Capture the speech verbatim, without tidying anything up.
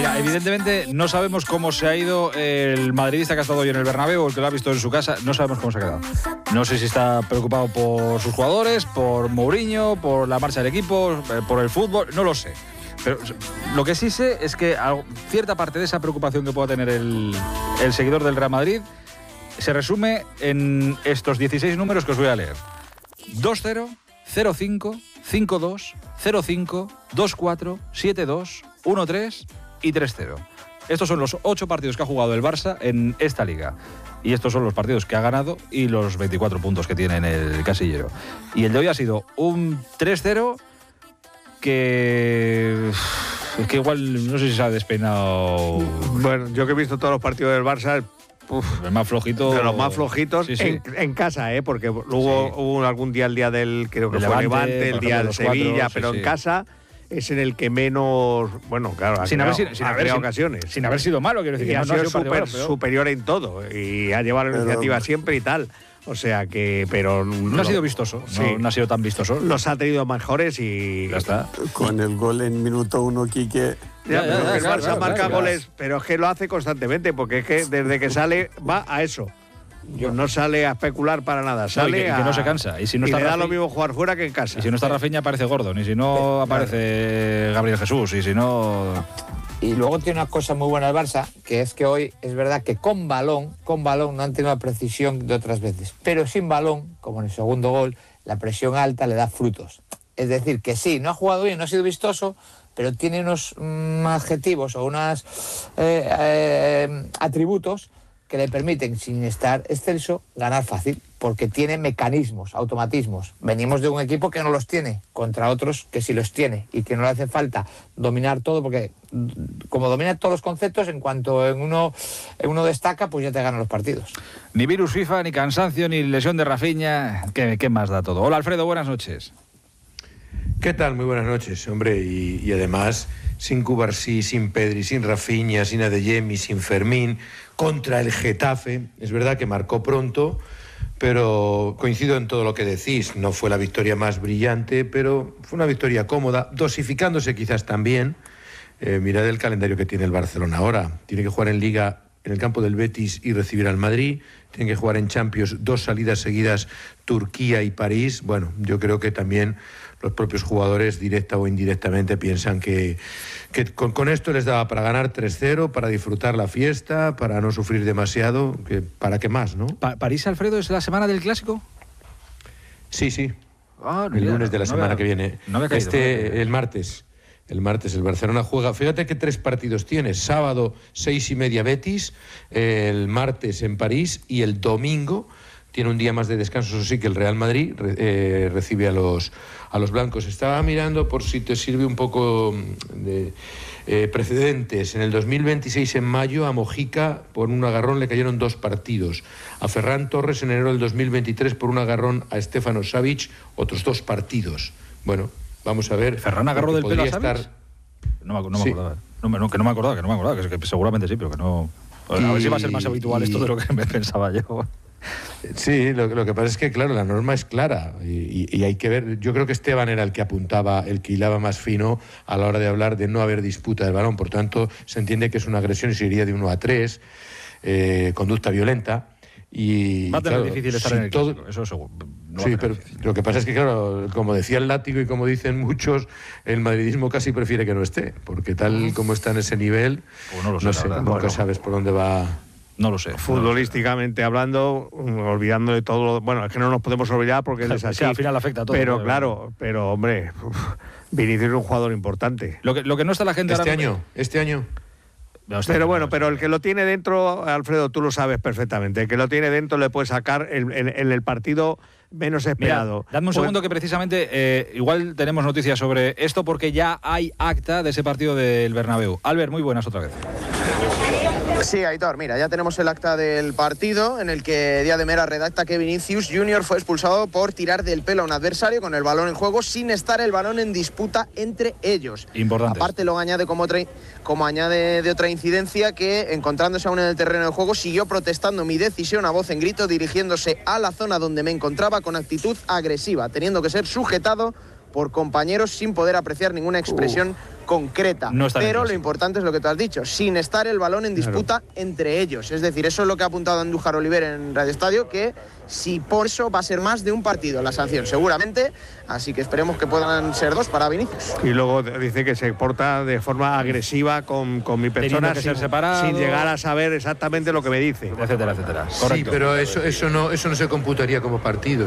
Venga, evidentemente no sabemos cómo se ha ido el madridista que ha estado hoy en el Bernabéu, el que lo ha visto en su casa, no sabemos cómo se ha quedado. No sé si está preocupado por sus jugadores, por Mourinho, por la marcha del equipo, por el fútbol, no lo sé. Pero lo que sí sé es que cierta parte de esa preocupación que pueda tener el, el seguidor del Real Madrid se resume en estos dieciséis números que os voy a leer. dos cero, cero cinco, cinco dos, cero cinco, dos cuatro, siete dos, uno tres y tres cero. Estos son los ocho partidos que ha jugado el Barça en esta liga. Y estos son los partidos que ha ganado y los veinticuatro puntos que tiene en el casillero. Y el de hoy ha sido un tres cero que... que igual no sé si se ha despeinado... Bueno, yo que he visto todos los partidos del Barça... Uf, el más flojito... De los más flojitos, sí, sí. En, en casa, ¿eh? Porque luego sí. hubo algún día, el día del... Creo que el fue Levante, Levante, el día del Sevilla, cuatro, pero sí, en sí. casa... es en el que menos, bueno, claro, ha sin creado, haber, sin, sin ha haber, creado sin, ocasiones. Sin haber sido malo, quiero decir. Y que ha no, sido no ha sido super, malo, superior en todo. Y ha llevado la pero, iniciativa siempre y tal. O sea que, pero... No lo, ha sido vistoso, sí. no, no ha sido tan vistoso. Los ha tenido mejores y... Ya está. Con el gol en minuto uno, Quique... Ya, ya, ya, ya, el claro, Barça claro, marca claro, goles, claro. pero es que lo hace constantemente, porque es que desde que sale va a eso. Yo no sale a especular para nada, sale no, y que, a... y que no se cansa. Y, si no y está le da Rafi, lo mismo jugar fuera que en casa. Y si no está Rafinha aparece Gordon, y si no aparece Gabriel Jesús, y si no... Y luego tiene una cosa muy buena el Barça, que es que hoy es verdad que con balón, con balón no han tenido la precisión de otras veces, pero sin balón, como en el segundo gol, la presión alta le da frutos. Es decir, que sí, no ha jugado bien, no ha sido vistoso, pero tiene unos mm, adjetivos o unos eh, eh, atributos que le permiten, sin estar excelso, ganar fácil, porque tiene mecanismos, automatismos. Venimos de un equipo que no los tiene, contra otros que sí los tiene, y que no le hace falta dominar todo, porque como domina todos los conceptos, en cuanto en uno, en uno destaca, pues ya te ganan los partidos. Ni virus FIFA, ni cansancio, ni lesión de Rafinha, ¿qué, qué más da todo? Hola Alfredo, buenas noches. ¿Qué tal? Muy buenas noches, hombre, y, y además... sin Cubarsí, sin Pedri, sin Rafinha, sin Adeyemi, sin Fermín, contra el Getafe. Es verdad que marcó pronto, pero coincido en todo lo que decís. No fue la victoria más brillante, pero fue una victoria cómoda, dosificándose quizás también. Eh, mirad el calendario que tiene el Barcelona ahora. Tiene que jugar en Liga en el campo del Betis y recibir al Madrid. Tiene que jugar en Champions dos salidas seguidas, Turquía y París. Bueno, yo creo que también... los propios jugadores, directa o indirectamente, piensan que, que con, con esto les daba para ganar tres cero, para disfrutar la fiesta, para no sufrir demasiado, que ¿para qué más, no? Pa ¿París, Alfredo, es la semana del Clásico? Sí, sí. Ah, el mira, lunes de la no semana había, que viene. No había caído, este, no el martes. El martes el Barcelona juega, fíjate que tres partidos tiene, sábado seis y media Betis, el martes en París y el domingo tiene un día más de descanso, eso sí, que el Real Madrid eh, recibe a los, a los blancos. Estaba mirando por si te sirve un poco de eh, precedentes. En el dos mil veintiséis, en mayo, a Mojica por un agarrón le cayeron dos partidos. A Ferran Torres en enero del dos mil veintitrés por un agarrón a Stefano Savic, otros dos partidos. Bueno, vamos a ver. ¿Ferran agarró del pelo a Savic? Estar... No, me, no me sí. acordaba. No, no, que no me acordaba, que no me acordaba, que, que seguramente sí, pero que no... A ver si va a ser más habitual y... esto de lo que me pensaba yo. Sí, lo, lo que pasa es que, claro, la norma es clara y, y, y hay que ver. Yo creo que Esteban era el que apuntaba, el que hilaba más fino a la hora de hablar de no haber disputa del balón. Por tanto, se entiende que es una agresión y se iría de uno a tres, eh, conducta violenta. Y, va a tener claro, difícil estar si en el todo... clásico, eso seguro. No sí, pero lo que pasa es que, claro, como decía el Látigo y como dicen muchos, el madridismo casi prefiere que no esté, porque tal como está en ese nivel, pues no, lo sé, no sé, nunca bueno. sabes por dónde va... No lo sé. Futbolísticamente no lo sé. Hablando, olvidando de todo lo, bueno, es que no nos podemos olvidar porque él es así. Sí, al final afecta a todo. Pero claro, pero hombre, uf, Vinicius es un jugador importante. Lo que, lo que no está la gente este ahora año, este año. No, este pero año, bueno, pero el que lo tiene dentro, Alfredo, tú lo sabes perfectamente. El que lo tiene dentro le puede sacar en el, el, el partido menos esperado. Mira, dadme un pues, segundo que precisamente eh, igual tenemos noticias sobre esto porque ya hay acta de ese partido del Bernabéu. Albert, muy buenas otra vez. Sí, Aitor, mira, ya tenemos el acta del partido en el que Díaz de Mera redacta que Vinicius Junior fue expulsado por tirar del pelo a un adversario con el balón en juego sin estar el balón en disputa entre ellos. Importante. Aparte lo añade como, otra, como añade de otra incidencia que encontrándose aún en el terreno de juego siguió protestando mi decisión a voz en grito dirigiéndose a la zona donde me encontraba con actitud agresiva, teniendo que ser sujetado por compañeros sin poder apreciar ninguna expresión uh, concreta. No Pero lo importante es lo que tú has dicho, sin estar el balón en disputa claro. entre ellos. Es decir, eso es lo que ha apuntado Andújar Oliver en Radio Estadio, que si por eso va a ser más de un partido la sanción, seguramente. Así que esperemos que puedan ser dos para Vinicius. Y luego dice que se porta de forma agresiva con, con mi persona sin, sin llegar a saber exactamente lo que me dice. Etcétera, etcétera. Correcto. Sí, pero eso, eso, no, eso no se computaría como partido.